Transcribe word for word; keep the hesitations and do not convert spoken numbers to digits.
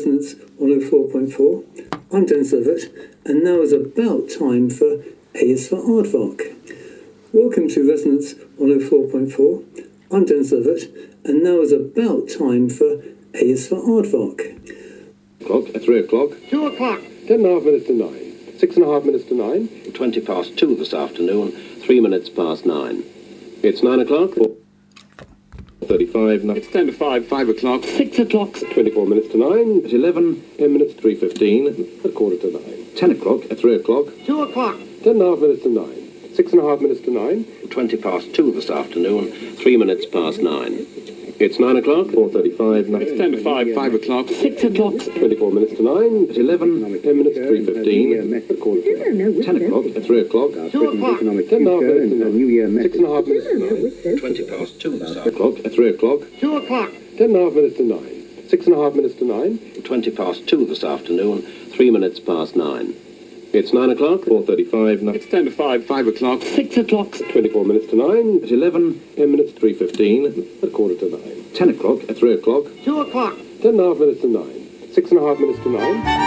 Resonance one oh four point four. I'm Dennis Levitt, and now is about time for A is for Aardvark. Welcome to Resonance one oh four point four. I'm Dennis Levitt, and now is about time for A is for Aardvark. Clock at three o'clock. Two o'clock. Ten and a half minutes to nine. Six and a half minutes to nine. Twenty past two this afternoon, three minutes past nine. It's nine o'clock. Thirty-five. It's ten to five, five o'clock. Six o'clock. Twenty-four minutes to nine. At eleven, Ten minutes to three fifteen. A quarter to nine. ten o'clock, At three o'clock. Two o'clock. Ten and a half minutes to nine. Six and a half minutes to nine. twenty past two this afternoon, three minutes past nine. It's nine o'clock. Four thirty-five. It's ten to five, five o'clock. Six o'clock. Twenty-four minutes to nine. At eleven, Ten minutes to three fifteen. A quarter to nine. ten o'clock, At three o'clock. Two o'clock. Ten and a half minutes to nine. Six and a half minutes to nine. twenty past two this O'clock. afternoon, At three o'clock. Two o'clock. Ten and a half minutes to nine. Six and a half minutes to nine. twenty past two this afternoon, three minutes past nine. It's nine o'clock. Four thirty-five. It's ten to five, five o'clock. Six o'clock. Twenty-four minutes to nine. At eleven, Ten minutes to three fifteen. A quarter to nine. ten o'clock, At three o'clock. Two o'clock. Ten and a half minutes to nine. Six and a half minutes to nine.